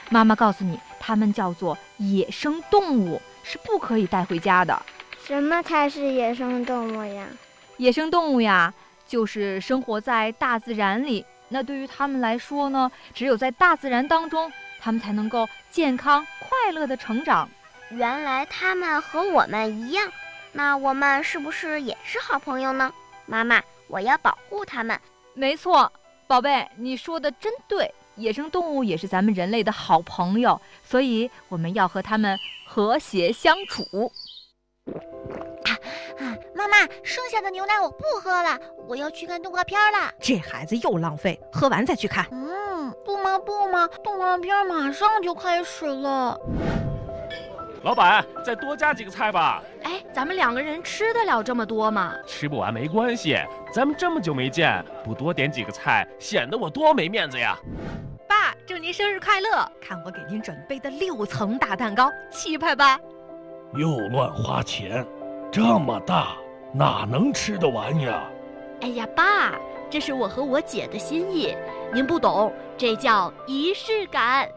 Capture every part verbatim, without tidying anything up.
妈妈告诉你，它们叫做野生动物，是不可以带回家的。 什么才是野生动物呀？ 野生动物呀，就是生活在大自然里。那对于它们来说呢，只有在大自然当中，它们才能够健康快乐地成长。 原来它们和我们一样，那我们是不是也是好朋友呢？妈妈，我要保护它们。 没错，宝贝，你说的真对，野生动物也是咱们人类的好朋友，所以我们要和它们和谐相处。 啊啊！妈妈，剩下的牛奶我不喝了，我要去看动画片了。 这孩子又浪费，喝完再去看。 嗯，不嘛不嘛，动画片马上就开始了。 老板，再多加几个菜吧。 哎，咱们两个人吃得了这么多吗？ 吃不完没关系，咱们这么久没见，不多点几个菜，显得我多没面子呀。 爸，祝您生日快乐！看我给您准备的六层大蛋糕，气派吧？ 又乱花钱，这么大哪能吃得完呀？ 哎呀，爸，这是我和我姐的心意，您不懂，这叫仪式感。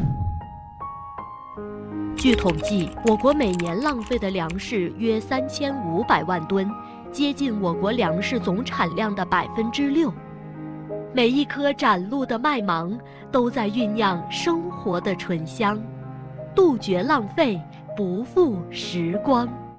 据统计，我国每年浪费的粮食约三千五百万吨，接近我国粮食总产量的百分之六。每一颗展露的麦芒，都在酝酿生活的醇香。杜绝浪费，不负时光。